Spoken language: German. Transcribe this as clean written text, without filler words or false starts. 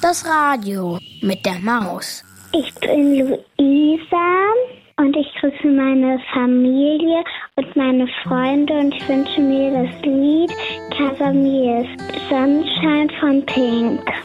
Das Radio mit der Maus. Ich bin Luisa und ich grüße meine Familie und meine Freunde und ich wünsche mir das Lied Cover Me is Sunshine von Pink.